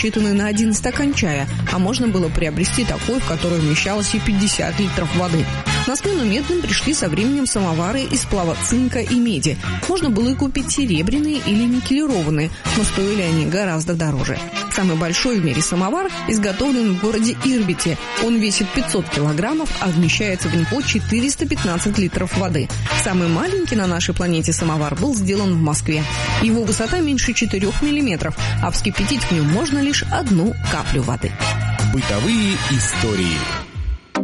рассчитанный на один стакан чая, а можно было приобрести такой, в который вмещалось и 50 литров воды. На смену медным пришли со временем самовары из сплава цинка и меди. Можно было и купить серебряные или никелированные, но стоили они гораздо дороже. Самый большой в мире самовар изготовлен в городе Ирбите. Он весит 500 килограммов, а вмещается в него 415 литров воды. Самый маленький на нашей планете самовар был сделан в Москве. Его высота меньше 4 миллиметров, а вскипятить в нем можно лишь 1 каплю воды. Бытовые истории.